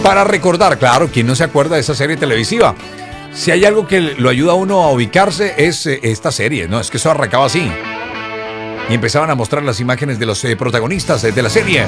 para recordar, claro, ¿quién no se acuerda de esa serie televisiva? Si hay algo que lo ayuda a uno a ubicarse es esta serie, ¿no? Es que eso arrancaba así. Y empezaban a mostrar las imágenes de los protagonistas de la serie.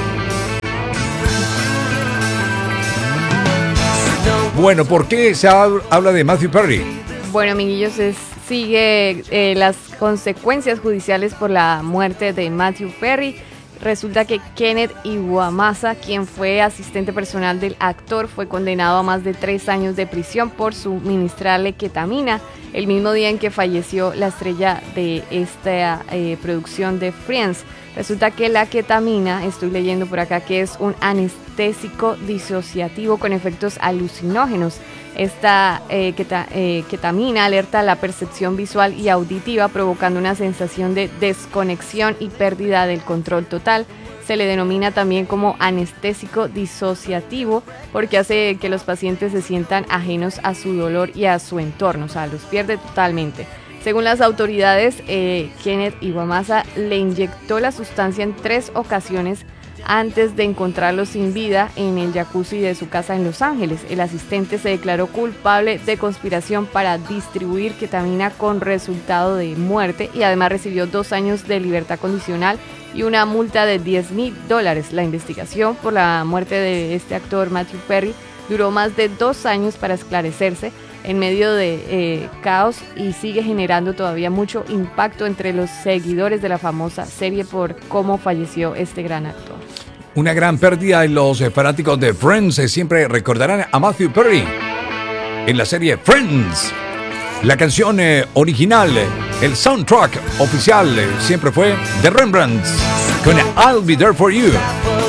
Bueno, ¿por qué se habla de Matthew Perry? Bueno, amiguillos, sigue las consecuencias judiciales por la muerte de Matthew Perry. Resulta que Kenneth Iwamasa, quien fue asistente personal del actor, fue condenado a más de 3 años de prisión por suministrarle ketamina el mismo día en que falleció la estrella de esta producción de Friends. Resulta que la ketamina, estoy leyendo por acá, que es un anestésico disociativo con efectos alucinógenos. Esta ketamina alerta la percepción visual y auditiva, provocando una sensación de desconexión y pérdida del control total. Se le denomina también como anestésico disociativo porque hace que los pacientes se sientan ajenos a su dolor y a su entorno, o sea, los pierde totalmente. Según las autoridades, Kenneth Iwamasa le inyectó la sustancia en 3 ocasiones antes de encontrarlo sin vida en el jacuzzi de su casa en Los Ángeles. El asistente se declaró culpable de conspiración para distribuir ketamina con resultado de muerte y además recibió 2 años de libertad condicional y una multa de $10,000. La investigación por la muerte de este actor Matthew Perry duró más de 2 años para esclarecerse en medio de caos y sigue generando todavía mucho impacto entre los seguidores de la famosa serie por cómo falleció este gran actor. Una gran pérdida en los fanáticos de Friends. Siempre recordarán a Matthew Perry en la serie Friends. La canción original, el soundtrack oficial siempre fue The Rembrandts con I'll Be There For You.